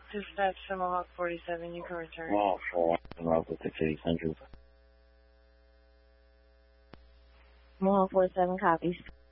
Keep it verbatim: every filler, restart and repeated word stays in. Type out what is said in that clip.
Dispatch to Mohawk forty-seven, you can return. Mohawk four, Alpha six eighty Central. Mohawk forty-seven copies.